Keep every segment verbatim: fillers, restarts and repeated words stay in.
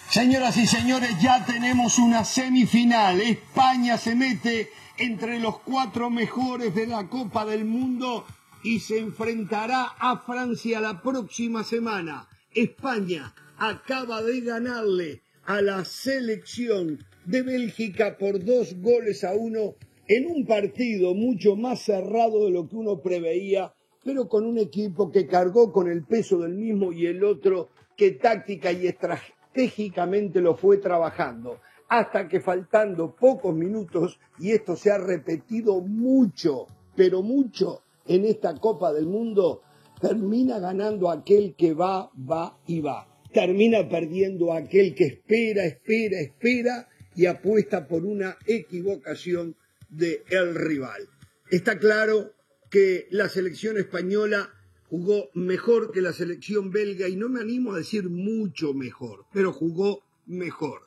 Señoras y señores, ya tenemos una semifinal. España se mete entre los cuatro mejores de la Copa del Mundo y se enfrentará a Francia la próxima semana. España acaba de ganarle a la selección de Bélgica por dos goles a uno en un partido mucho más cerrado de lo que uno preveía, pero con un equipo que cargó con el peso del mismo y el otro que táctica y estratégicamente lo fue trabajando, hasta que faltando pocos minutos, y esto se ha repetido mucho, pero mucho en esta Copa del Mundo, termina ganando aquel que va, va y va. Termina perdiendo aquel que espera, espera, espera y apuesta por una equivocación del rival. Está claro que la selección española jugó mejor que la selección belga y no me animo a decir mucho mejor, pero jugó mejor.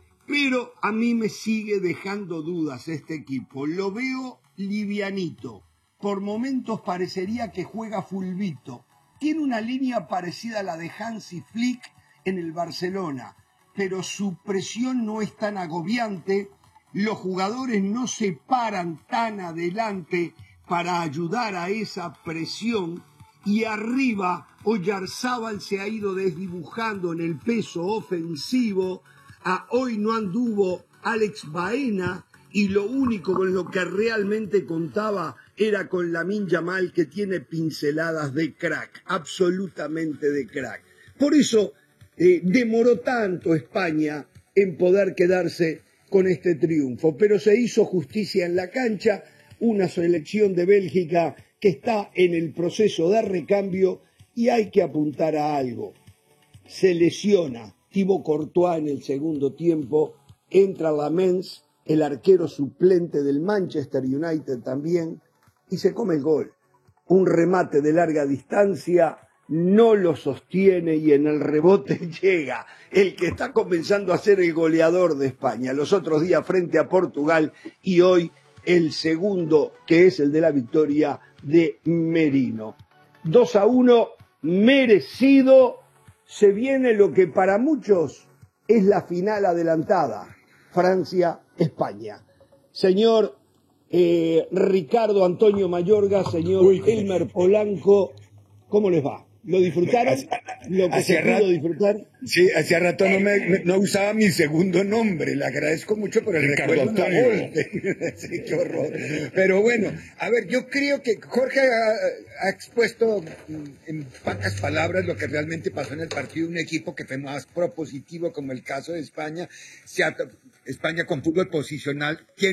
Pero a mí me sigue dejando dudas este equipo. Lo veo livianito. Por momentos parecería que juega fulbito. Tiene una línea parecida a la de Hansi Flick en el Barcelona, pero su presión no es tan agobiante. Los jugadores no se paran tan adelante para ayudar a esa presión. Y arriba, Oyarzábal se ha ido desdibujando en el peso ofensivo. A hoy no anduvo Alex Baena y lo único con lo que realmente contaba era con Lamine Yamal, que tiene pinceladas de crack, absolutamente de crack. Por eso eh, demoró tanto España en poder quedarse con este triunfo, pero se hizo justicia en la cancha, una selección de Bélgica que está en el proceso de recambio y hay que apuntar a algo. Se lesiona Thibaut Courtois en el segundo tiempo, entra Lamens, el arquero suplente del Manchester United también, y se come el gol. Un remate de larga distancia, no lo sostiene y en el rebote llega el que está comenzando a ser el goleador de España. Los otros días frente a Portugal y hoy el segundo, que es el de la victoria de Merino. dos a uno, merecido. Se viene lo que para muchos es la final adelantada, Francia-España. Señor eh, Ricardo Antonio Mayorga, señor Uy, Elmer Polanco, ¿cómo les va? ¿Lo disfrutaron? ¿Lo que se pudo disfrutar? Sí, hacía rato no, me, no usaba mi segundo nombre. Le agradezco mucho por el Ricardo recuerdo. Antonio. Sí, qué horror. Pero bueno, a ver, yo creo que Jorge ha, ha expuesto en pocas palabras lo que realmente pasó en el partido. Un equipo que fue más propositivo, como el caso de España. Se ha, España con fútbol posicional.